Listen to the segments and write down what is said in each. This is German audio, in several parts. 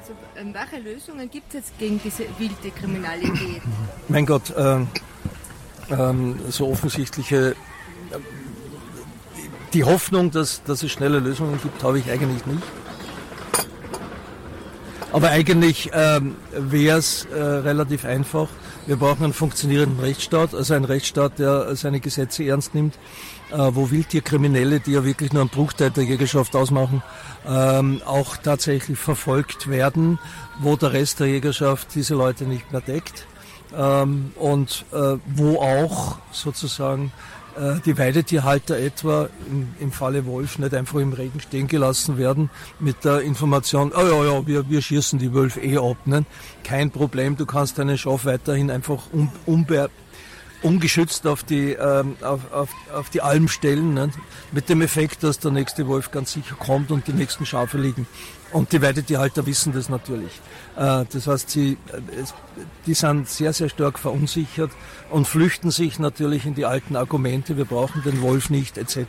Also welche Lösungen gibt es jetzt gegen diese wilde Kriminalität? Mein Gott, so offensichtliche... Die Hoffnung, dass es schnelle Lösungen gibt, habe ich eigentlich nicht. Aber eigentlich wäre es relativ einfach. Wir brauchen einen funktionierenden Rechtsstaat, also einen Rechtsstaat, der seine Gesetze ernst nimmt, wo Wildtierkriminelle, die ja wirklich nur einen Bruchteil der Jägerschaft ausmachen, auch tatsächlich verfolgt werden, wo der Rest der Jägerschaft diese Leute nicht mehr deckt und wo auch sozusagen die Weidetierhalter etwa im Falle Wolf nicht einfach im Regen stehen gelassen werden mit der Information, wir schießen die Wölfe ab. Ne? Kein Problem, du kannst deinen Schaf weiterhin einfach ungeschützt auf die Alm stellen, ne? Mit dem Effekt, dass der nächste Wolf ganz sicher kommt und die nächsten Schafe liegen. Und die Weidetierhalter wissen das natürlich. Das heißt, die sind sehr, sehr stark verunsichert und flüchten sich natürlich in die alten Argumente, wir brauchen den Wolf nicht, etc.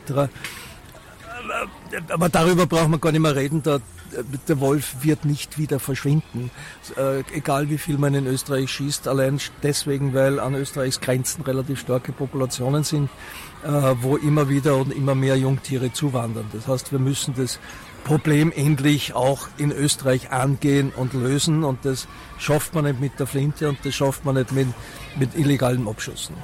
Aber darüber braucht man gar nicht mehr reden, der Wolf wird nicht wieder verschwinden. Egal wie viel man in Österreich schießt, allein deswegen, weil an Österreichs Grenzen relativ starke Populationen sind, wo immer wieder und immer mehr Jungtiere zuwandern. Das heißt, wir müssen das Problem endlich auch in Österreich angehen und lösen, und das schafft man nicht mit der Flinte und das schafft man nicht mit illegalen Abschüssen.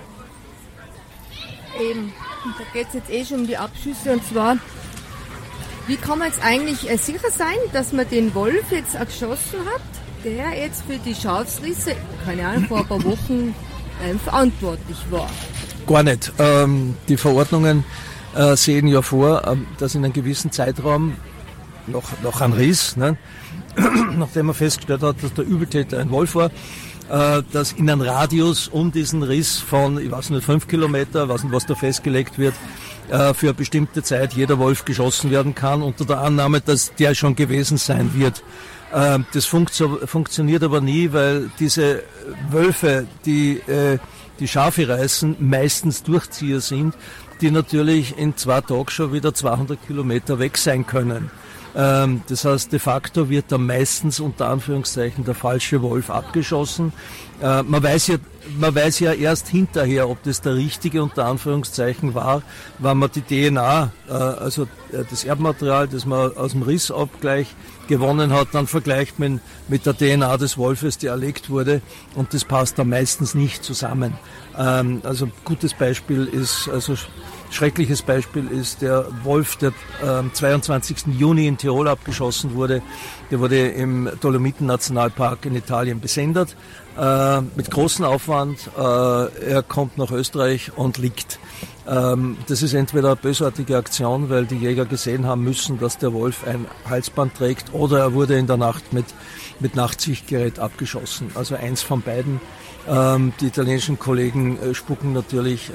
Eben, da geht es jetzt schon um die Abschüsse, und zwar, wie kann man jetzt eigentlich sicher sein, dass man den Wolf jetzt auch geschossen hat, der jetzt für die Schafsrisse, keine Ahnung, vor ein paar Wochen verantwortlich war? Gar nicht. Die Verordnungen sehen ja vor, dass in einem gewissen Zeitraum noch ein Riss, ne? Nachdem man festgestellt hat, dass der Übeltäter ein Wolf war, dass in einem Radius um diesen Riss von, 5 Kilometer, weiß nicht, was da festgelegt wird, für eine bestimmte Zeit jeder Wolf geschossen werden kann, unter der Annahme, dass der schon gewesen sein wird. Das funktioniert aber nie, weil diese Wölfe, die Schafe reißen, meistens Durchzieher sind, die natürlich in 2 Tagen schon wieder 200 Kilometer weg sein können. Das heißt, de facto wird da meistens unter Anführungszeichen der falsche Wolf abgeschossen. Man weiß ja erst hinterher, ob das der richtige unter Anführungszeichen war, wenn man die DNA, also das Erbmaterial, das man aus dem Rissabgleich gewonnen hat, dann vergleicht man mit der DNA des Wolfes, die erlegt wurde, und das passt dann meistens nicht zusammen. Also gutes Beispiel ist, schreckliches Beispiel ist der Wolf, der am 22. Juni in Tirol abgeschossen wurde. Der wurde im Dolomiten-Nationalpark in Italien besendet, mit großem Aufwand. Er kommt nach Österreich und liegt. Das ist entweder eine bösartige Aktion, weil die Jäger gesehen haben müssen, dass der Wolf ein Halsband trägt, oder er wurde in der Nacht mit Nachtsichtgerät abgeschossen. Also eins von beiden. Die italienischen Kollegen spucken natürlich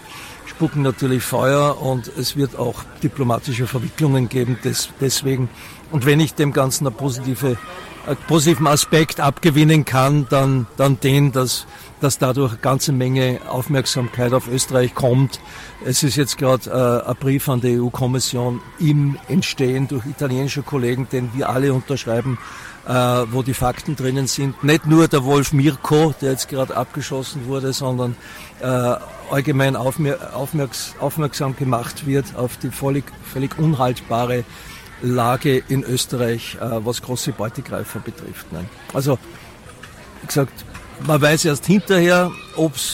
Feuer, und es wird auch diplomatische Verwicklungen geben deswegen. Und wenn ich dem Ganzen einen positiven Aspekt abgewinnen kann, dann den, dass dadurch eine ganze Menge Aufmerksamkeit auf Österreich kommt. Es ist jetzt gerade ein Brief an die EU-Kommission im Entstehen durch italienische Kollegen, den wir alle unterschreiben, wo die Fakten drinnen sind. Nicht nur der Wolf Mirko, der jetzt gerade abgeschossen wurde, sondern allgemein aufmerksam gemacht wird auf die völlig unhaltbare Lage in Österreich, was große Beutegreifer betrifft. Ne? Also, wie gesagt, man weiß erst hinterher, ob es